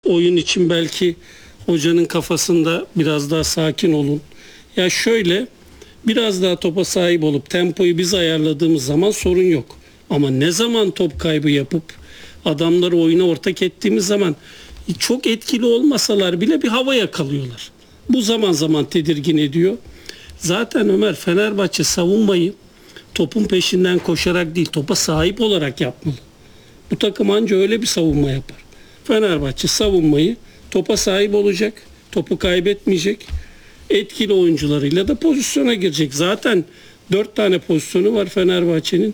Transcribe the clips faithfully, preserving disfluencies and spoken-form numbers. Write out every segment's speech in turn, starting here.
oyun için belki hocanın kafasında biraz daha sakin olun. Ya şöyle, biraz daha topa sahip olup tempoyu biz ayarladığımız zaman sorun yok. Ama ne zaman top kaybı yapıp adamları oyuna ortak ettiğimiz zaman çok etkili olmasalar bile bir hava yakalıyorlar. Bu zaman zaman tedirgin ediyor. Zaten Ömer, Fenerbahçe savunmayı topun peşinden koşarak değil, topa sahip olarak yapmalı. Bu takım anca öyle bir savunma yapar. Fenerbahçe savunmayı topa sahip olacak, topu kaybetmeyecek, etkili oyuncularıyla da pozisyona girecek. Zaten dört tane pozisyonu var Fenerbahçe'nin.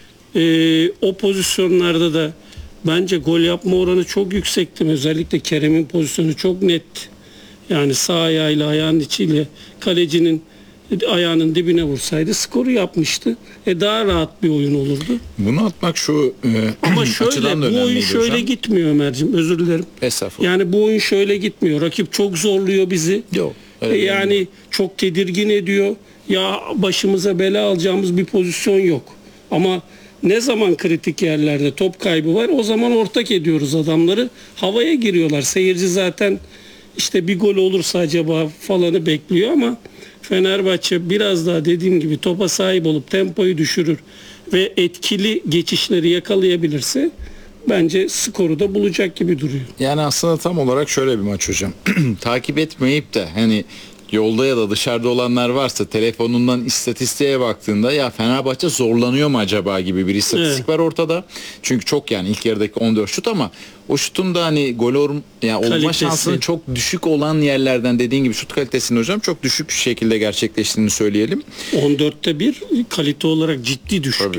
Ee, o pozisyonlarda da bence gol yapma oranı çok yüksekti. Özellikle Kerem'in pozisyonu çok netti. Yani sağ ayağıyla ayağının içiyle kalecinin ayağının dibine vursaydı skoru yapmıştı. E daha rahat bir oyun olurdu. Bunu atmak şu e, ama şöyle bu oyun şöyle hocam. gitmiyor Ömerciğim, özür dilerim. Estağfurullah. Yani bu oyun şöyle gitmiyor. Rakip çok zorluyor bizi. Yok. E yani yok. Çok tedirgin ediyor. Ya başımıza bela alacağımız bir pozisyon yok. Ama ne zaman kritik yerlerde top kaybı var, o zaman ortak ediyoruz adamları. Havaya giriyorlar. Seyirci zaten işte bir gol olursa acaba falanı bekliyor ama Fenerbahçe biraz daha dediğim gibi topa sahip olup tempoyu düşürür ve etkili geçişleri yakalayabilirse bence skoru da bulacak gibi duruyor. Yani aslında tam olarak şöyle bir maç hocam. Takip etmeyip de hani yolda ya da dışarıda olanlar varsa telefonundan istatistiğe baktığında ya Fenerbahçe zorlanıyor mu acaba gibi bir istatistik evet. var ortada. Çünkü çok yani ilk yarıdaki on dört şut ama o şutun da hani gol or, yani olma şansının çok düşük olan yerlerden, dediğin gibi şut kalitesinin hocam çok düşük şekilde gerçekleştiğini söyleyelim. on dörtte bir kalite olarak ciddi düşük. Tabii.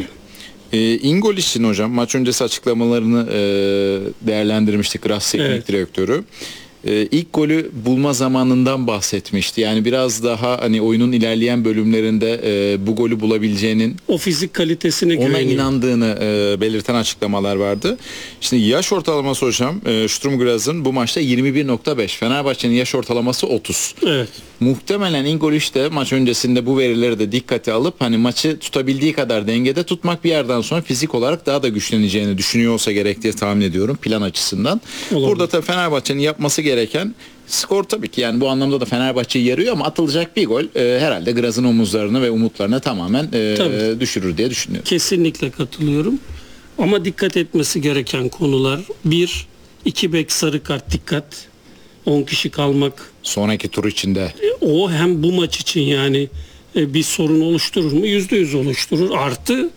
E, İngol için hocam maç öncesi açıklamalarını e, değerlendirmiştik Gras teknik evet. direktörü. Ee, ilk golü bulma zamanından bahsetmişti. Yani biraz daha hani oyunun ilerleyen bölümlerinde e, bu golü bulabileceğinin, o fizik kalitesine ona güveniyor. inandığını e, belirten açıklamalar vardı. Şimdi yaş ortalaması hocam e, Sturm Graz'ın bu maçta yirmi bir nokta beş. Fenerbahçe'nin yaş ortalaması otuz. Evet. Muhtemelen İngol işte maç öncesinde bu verileri de dikkate alıp hani maçı tutabildiği kadar dengede tutmak, bir yerden sonra fizik olarak daha da güçleneceğini düşünüyor olsa gerek diye tahmin ediyorum plan açısından. Olabilir. Burada tabii Fenerbahçe'nin yapması gereken skor tabii ki, yani bu anlamda da Fenerbahçe'yi yarıyor ama atılacak bir gol e, herhalde Graz'ın omuzlarını ve umutlarını tamamen e, düşürür diye düşünüyorum. Kesinlikle katılıyorum. Ama dikkat etmesi gereken konular: bir, iki bek sarı kart, dikkat. on kişi kalmak. Sonraki tur içinde. O hem bu maç için yani bir sorun oluşturur mu? Yüzde yüz oluşturur. Artı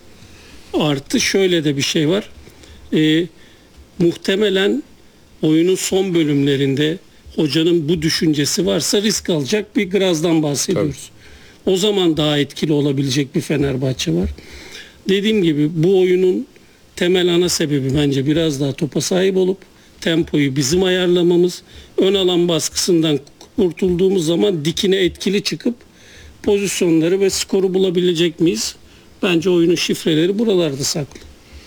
artı şöyle de bir şey var. E, muhtemelen oyunun son bölümlerinde hocanın bu düşüncesi varsa risk alacak bir Graz'dan bahsediyoruz. Tabii. O zaman daha etkili olabilecek bir Fenerbahçe var. Dediğim gibi bu oyunun temel ana sebebi bence biraz daha topa sahip olup tempoyu bizim ayarlamamız. Ön alan baskısından kurtulduğumuz zaman dikine etkili çıkıp pozisyonları ve skoru bulabilecek miyiz? Bence oyunun şifreleri buralarda saklı.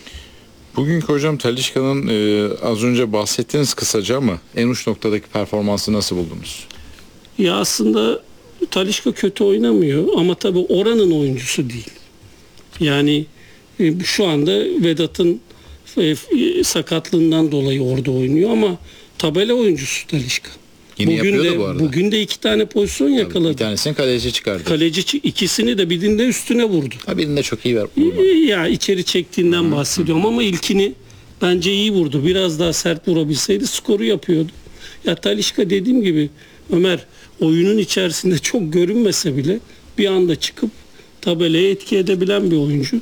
Bugünkü hocam Talisca'nın e, az önce bahsettiniz kısaca ama en uç noktadaki performansı nasıl buldunuz? Ya aslında Talisca kötü oynamıyor ama tabii oranın oyuncusu değil. Yani e, şu anda Vedat'ın e, sakatlığından dolayı orada oynuyor ama tabela oyuncusu Talisca. Yine bugün de, bu arada. Bugün de iki tane pozisyon yakaladı. Tabii, bir tanesini kaleci çıkardı. Kaleci ikisini de birinde üstüne vurdu. Ha, birinde çok iyi vurdu. Ya içeri çektiğinden Hı-hı. bahsediyorum ama ilkini bence iyi vurdu. Biraz daha sert vurabilseydi skoru yapıyordu. Ya Talisca dediğim gibi Ömer, oyunun içerisinde çok görünmese bile bir anda çıkıp tabelaya etki edebilen bir oyuncu.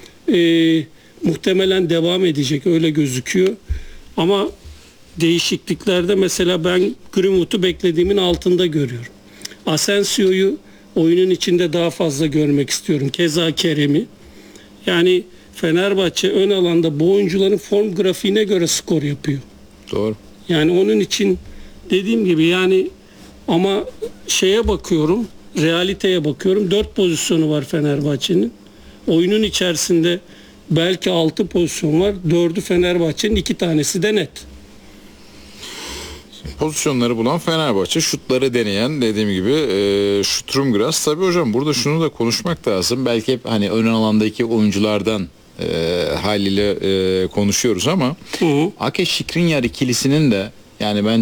Ee, muhtemelen devam edecek, öyle gözüküyor. Ama değişikliklerde mesela ben Greenwood'u beklediğimin altında görüyorum. Asensio'yu oyunun içinde daha fazla görmek istiyorum. Keza Kerem'i. Yani Fenerbahçe ön alanda bu oyuncuların form grafiğine göre skor yapıyor. Doğru. Yani onun için dediğim gibi yani ama şeye bakıyorum, realiteye bakıyorum. Dört pozisyonu var Fenerbahçe'nin. Oyunun içerisinde belki altı pozisyon var. Dördü Fenerbahçe'nin, iki tanesi de net. Pozisyonları bulan Fenerbahçe, şutları deneyen, dediğim gibi e, Sturm Graz. Tabii hocam burada şunu da konuşmak lazım. Belki hep hani ön alandaki oyunculardan e, haliyle e, konuşuyoruz ama Ake Skriniar ikilisinin de yani ben